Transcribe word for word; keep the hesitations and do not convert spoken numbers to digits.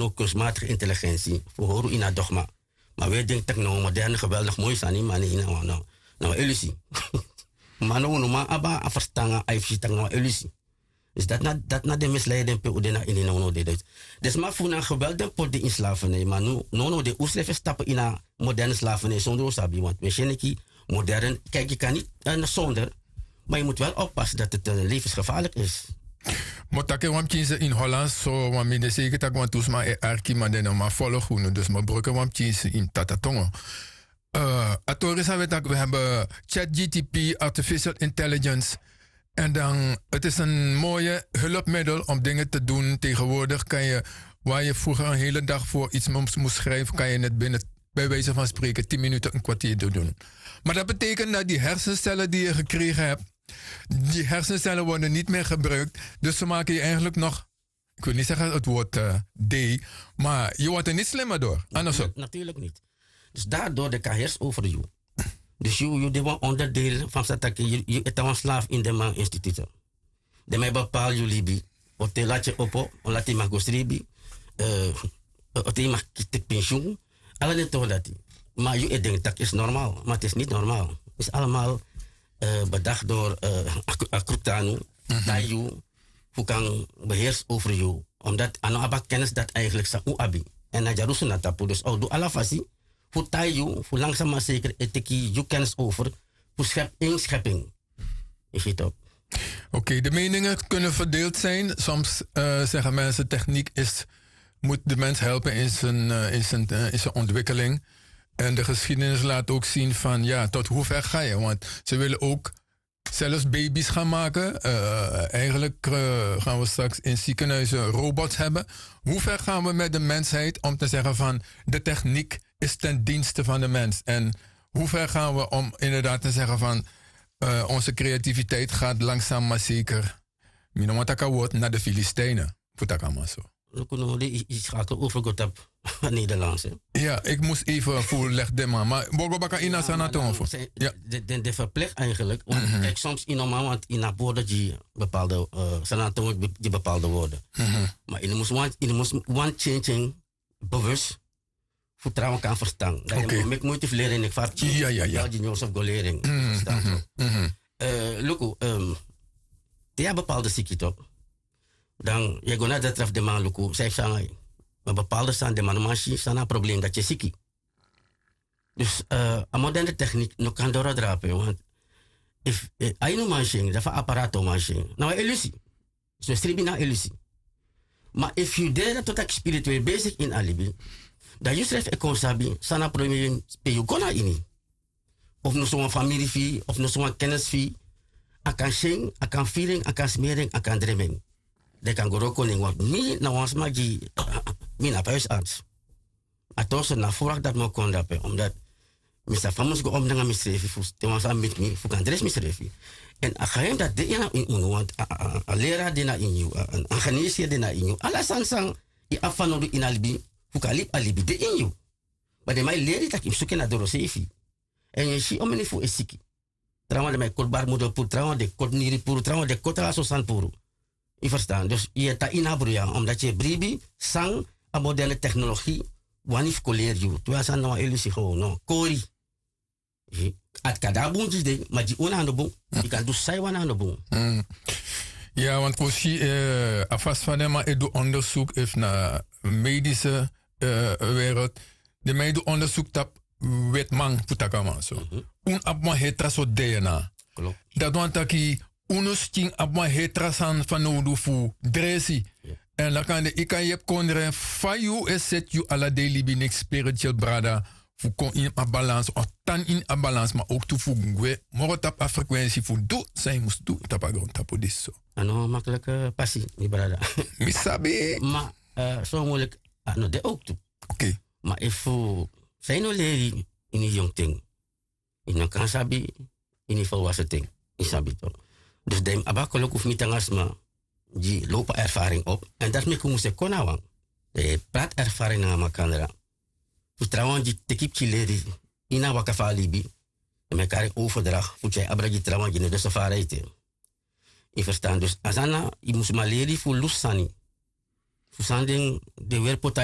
no kunstmatige intelligentie. Voor horen in dat dogma. Maar wij denken dat nou moderne geweldig mooi zijn. Maar niet nou, nou, nou, illusie. Maar nou, nou, maar abba, afverstangen, afverstangen, nou, illusie. Dus dat na, dat na de misleiding pe udena in nou, nou, dit. Dus maar voor een geweldig pot de in slavernij. Maar nu, nou, nou, de oesleven stappen in een moderne slavernij zonder osabi. Want we zijn niet modern. Kijk, je kan niet uh, zonder. Maar je moet wel oppassen dat het uh, levensgevaarlijk is. Maar dat kan je in Holland zo, want ik zeker dat ik maar e arki maar de maar volgen, dus maar broeken want je in tatatongo. Uh, Atoris hebben we hebben ChatGPT, artificial intelligence, en dan het is een mooie hulpmiddel om dingen te doen. Tegenwoordig kan je, waar je vroeger een hele dag voor iets moest schrijven, kan je het binnen, bij wijze van spreken, tien minuten, een kwartier doen. Maar dat betekent dat die hersencellen die je gekregen hebt, die hersencellen worden niet meer gebruikt. Dus ze maken je eigenlijk nog, ik wil niet zeggen het woord uh, D, maar je wordt er niet slimmer door. Natuurlijk, natuurlijk niet. Dus daardoor de heers over je. Dus je, je bent onderdeel van dat je, je bent een slaaf in de man instituten. De mij bepaal je libi. Of te laat je op, of laat je mag gostribi. Of te mag kiezen pensioen. Alle net toch dat. Maar je denkt dat is normaal. Maar het is niet normaal. Het is allemaal uh, bedacht door uh, Akrutanu. Mm-hmm. Dat je hoe kan beheers over je. Omdat ano abak kennis dat eigenlijk sa uabi. En na jarusu na tapu. Dus oh, doe alle fasi. Voor tayo, voor langzaam maar zeker, etiki je kennis over. Voor schep, inschepping. Is het op. Oké, okay, de meningen kunnen verdeeld zijn. Soms uh, zeggen mensen, techniek is, moet de mens helpen in zijn, uh, in, zijn, uh, in zijn ontwikkeling. En de geschiedenis laat ook zien van, ja, tot hoe ver ga je? Want ze willen ook zelfs baby's gaan maken. Uh, eigenlijk uh, gaan we straks in ziekenhuizen robots hebben. Hoe ver gaan we met de mensheid om te zeggen van, de techniek is ten dienste van de mens? En hoe ver gaan we om inderdaad te zeggen van, uh, onze creativiteit gaat langzaam maar zeker, minomataka wordt naar de Filistijnen. Putakama zo. We kunnen die schakelen overgod op Nederlands. Ja, ik moest even voorleggen, de man. Maar Bogobaka ina sanaton voor. Ja. De, de, de verplicht eigenlijk. Om, mm-hmm. Kijk, soms in normaal, want in een woorden die bepaalde uh, sanaton die bepaalde woorden. Mm-hmm. Maar in moest one, in moest one changing bewust voor trouwen kan verstaan. Dat okay. Je moet moeite leren ik vaart. Ja, ja, ja. Die nieuws of go lering. Mm-hmm. Mm-hmm. Uh, Luko, um, die bepaalde ziekte toch? Dan je gaat naar de traf de man luku, zij zijn maar bepaalde staan de man machine staan een probleem dat je ziek. Dus uh, een moderne techniek nog kan doordrapen, want if hij no machine, dat is een apparaat machine. Nou illusie, zo stribi na illusie. Maar if you dare tot ik spiritueel bezig in alibi, dat je schrijft ik kon sabi, staan een probleem pe je gona ini. Of nog zo'n familie of nog zo'n kennisfie, akan shing, akan feeling, akan smering, akan dreaming. De kan go koning wat mi na ons magi mi na huisarts. Atos na voorag dat mo kon dapen omdat mister famos go om na misrefi fu te ons aan met mi fu kan dres misrefi. En again dat de ina in unu want a lera de na in you an geneesheer de na in you. Alla sang sang i afano in alibi fu kalip alibi de in you. Maar de mij leri dat ik zoeken naar dorosefi. En je zie om me fu esiki. Trauma de mij kolbar moeder pour trauma de kot niri pour trauma de kotala so san puru. Je verstaan, dus je ta inabruya, omdat je bribi, sang, a moderne technologie, wanneer koleer je. Toen was aan nou illusie gewoon, no, kori. At kadabun dus de, maar die onhandelboom, je kan dus zij wanhandelboom. Ja, want kosi, uh, afast van hem, maar ik doe onderzoek even naar medische uh, wereld. De mij doe onderzoek dat wetman putakama zo. Un abma hetra so D N A. Klopt. Dat want dat ik unus ting abma hetrasan van nodu fu dresi. En dan kan de ik kan je kondre fayu es set you ala daily being spiritual brada fu kon in a balance of tan in a balance maar ook toe fu gwe moro tap a frequentie fu do zijn moest do tap a grond tapo dis so. Ano makkelijke passie mi brada. Mi sabi. Maar uh, zo moeilijk ano de ook toe. Oké. Okay. Maar if fu zijn no leri in die jong ting. In een kan sabi in die volwassen ting. In sabi toch. Dus de abakolok hoeft niet te ngasma. Die lopen ervaring op. En dat me moest ik konawang. De praat ervaring na makandra. Vertrouwen die tekip chileri. Ina wakafa libi. En mekaar overdrag. Voet jij abragi trouwen die de safari te. Je verstaan dus. Azana, je moest maar leren voor lusani. Voor zanding de werpota